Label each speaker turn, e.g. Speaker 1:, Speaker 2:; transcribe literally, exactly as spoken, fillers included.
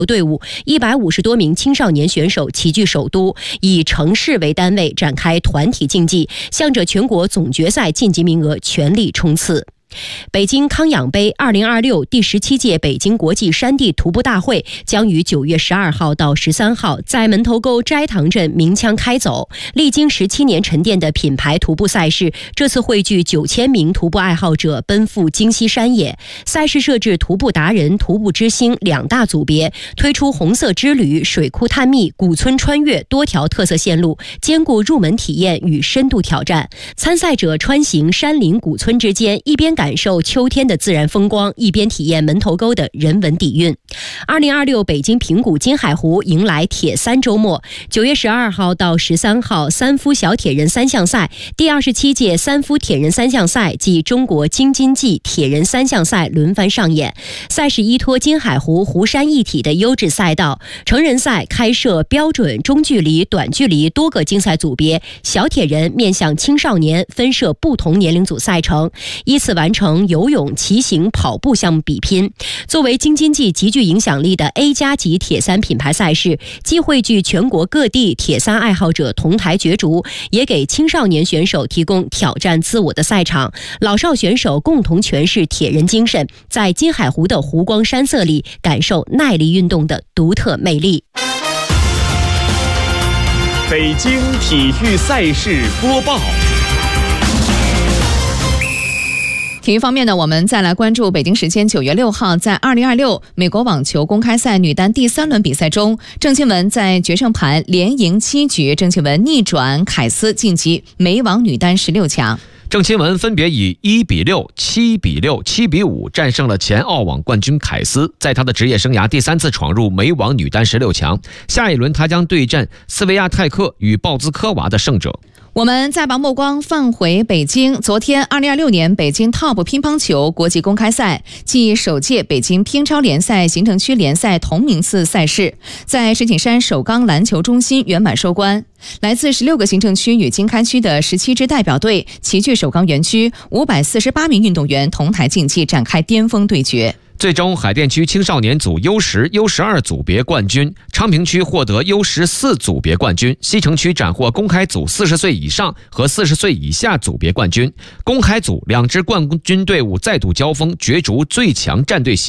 Speaker 1: 队伍一百五十多名青少年选手齐聚首都，以城市为单位展开团体竞技，向着全国总决赛晋级名额全力冲刺。北京康养杯二零二六第十七届北京国际山地徒步大会将于九月十二号到十三号在门头沟斋堂镇鸣枪开走。历经十七年沉淀的品牌徒步赛事，这次汇聚九千名徒步爱好者奔赴京西山野。赛事设置徒步达人、徒步之星两大组别，推出红色之旅、水库探秘、古村穿越多条特色线路，兼顾入门体验与深度挑战。参赛者穿行山林古村之间，一边感受秋天的自然风光，一边体验门头沟的人文底蕴。二零二六北京平谷金海湖迎来铁三周末，九月十二号到十三号三夫小铁人三项赛，第二十七届三夫铁人三项赛暨中国京津冀铁人三项赛轮番上演。赛事依托金海湖湖山一体的优质赛道，成人赛开设标准中距离、短距离多个竞赛组别，小铁人面向青少年分设不同年龄组赛程，依次完成游泳、骑行、跑步项目比拼。作为京津冀极具影响力的 A 加级铁三品牌赛事，既汇聚全国各地铁三爱好者同台角逐，也给青少年选手提供挑战自我的赛场。老少选手共同诠释铁人精神，在金海湖的湖光山色里感受耐力运动的独特魅力。
Speaker 2: 北京体育赛事播报。
Speaker 3: 体育方面呢，我们再来关注北京时间九月六号，在二零二六美国网球公开赛女单第三轮比赛中，郑钦文在决胜盘连赢七局，郑钦文逆转凯斯晋级美网女单十六强。
Speaker 4: 郑钦文分别以一比六、七比六、七比五战胜了前澳网冠军凯斯，在她的职业生涯第三次闯入美网女单十六强。下一轮她将对阵斯维亚泰克与鲍兹科娃的胜者。
Speaker 3: 我们再把目光放回北京，昨天二零二六年北京 Top 乒乓球国际公开赛暨首届北京乒超联赛行政区联赛同名次赛事在石景山首钢篮球中心圆满收官。来自十六个行政区与经开区的十七支代表队齐聚首钢园区，五百四十八名运动员同台竞技，展开巅峰对决。
Speaker 4: 最终海淀区青少年组 U 十、U 十二组别冠军，昌平区获得 U 十四组别冠军，西城区斩获公开组四十岁以上和四十岁以下组别冠军。公开组两支冠军队伍再度交锋，角逐最强战队席。